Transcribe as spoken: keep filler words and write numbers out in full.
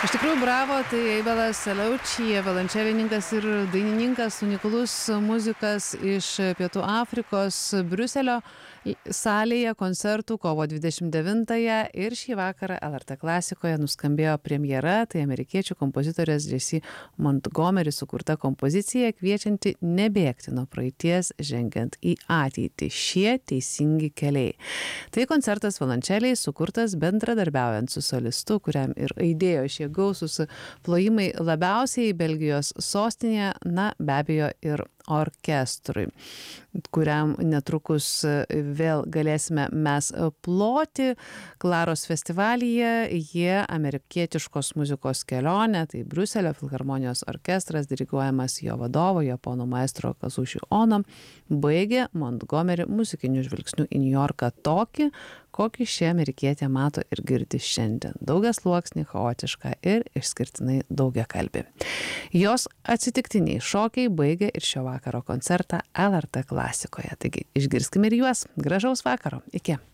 Iš tikrųjų, bravo, tai Eibelas Seleučija, violončelininkas ir dainininkas, unikalus muzikas iš Pietų Afrikos, Briuselio salėje koncertų kovo dvidešimt devintąją ir šį vakarą L R T klasikoje nuskambėjo premjera, tai amerikiečių kompozitorės Jessie Montgomery sukurta kompozicija, kviečianti nebėgti nuo praeities, žengiant į ateitį. Šie teisingi keliai. Tai koncertas violončeliai sukurtas bendradarbiaujant su solistu, kuriam ir aidėjo šie gausūs plojimai labiausiai Belgijos sostinėje, na, be abejo, ir orkestrui, kuriam netrukus vėl galėsime mes ploti Klaros festivalyje. Jie amerikietiškos muzikos kelionė, tai Briuselio filharmonijos orkestras, diriguojamas jo vadovo, japonų maestro Kazushi Ono, baigė Montgomery muzikiniu žvilgsniu į Niujorką tokį, kokį ši amerikietė mato ir girdi šiandien. Daugiasluoksnį, chaotišką ir išskirtinai daugiakalbį. Jos atsitiktiniai šokiai baigė ir šio vakaro koncertą L R T klasikoje. Taigi išgirskime ir juos. Gražaus vakaro. Iki.